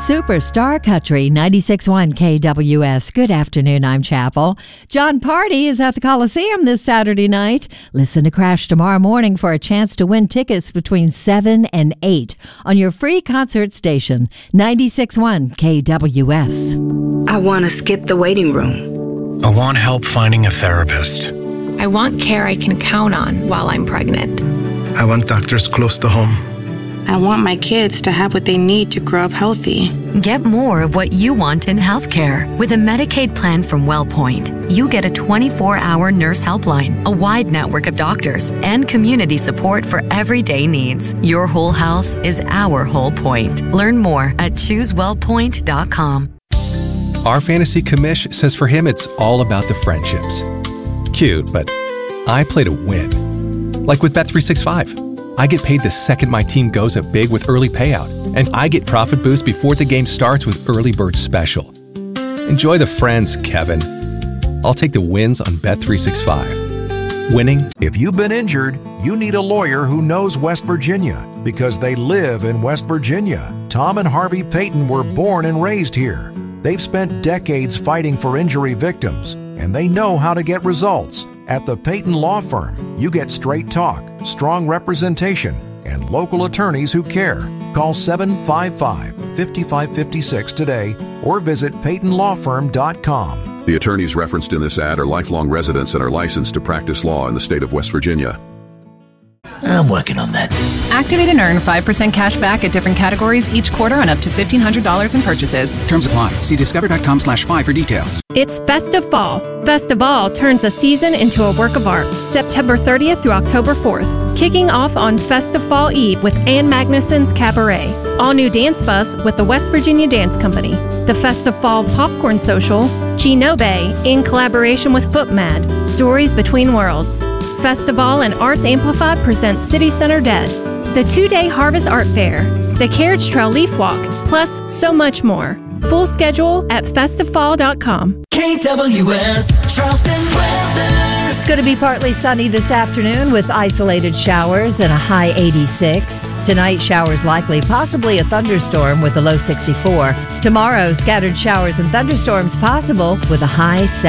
Superstar Country 96.1 KWS. Good afternoon, I'm Chapel. John Party is at the Coliseum this Saturday night. Listen to Crash tomorrow morning for a chance to win tickets between 7 and 8 on your free concert station, 96.1 KWS. I want to skip the waiting room. I want help finding a therapist. I want care I can count on while I'm pregnant. I want doctors close to home. I want my kids to have what they need to grow up healthy. Get more of what you want in healthcare. With a Medicaid plan from WellPoint, you get a 24-hour nurse helpline, a wide network of doctors, and community support for everyday needs. Your whole health is our whole point. Learn more at ChooseWellPoint.com. Our fantasy commish says for him it's all about the friendships. Cute, but I play to win. Like with Bet365. I get paid the second my team goes up big with early payout, and I get profit boost before the game starts with Early Bird Special. Enjoy the friends, Kevin. I'll take the wins on Bet365. Winning. If you've been injured, you need a lawyer who knows West Virginia because they live in West Virginia. Tom and Harvey Payton were born and raised here. They've spent decades fighting for injury victims, and they know how to get results. At the Payton Law Firm, you get straight talk, strong representation, and local attorneys who care. Call 755-5556 today or visit PaytonLawFirm.com. The attorneys referenced in this ad are lifelong residents and are licensed to practice law in the state of West Virginia. I'm working on that. Activate and earn 5% cash back at different categories each quarter on up to $1,500 in purchases. Terms apply. See discover.com/5 for details. It's Festive-Fall. Festive-Fall turns a season into a work of art. September 30th through October 4th. Kicking off on Festive-Fall Eve with Ann Magnuson's Cabaret. All new dance bus with the West Virginia Dance Company. The Festive-Fall Popcorn Social. Chinobe in collaboration with FootMad. Stories Between Worlds. Festival and Arts Amplified presents City Center Dead, the 2-day Harvest Art Fair, the Carriage Trail Leaf Walk, plus so much more. Full schedule at festivefall.com. KWS Charleston weather. It's going to be partly sunny this afternoon with isolated showers and a high 86. Tonight, showers likely, possibly a thunderstorm with a low 64. Tomorrow, scattered showers and thunderstorms possible with a high 70.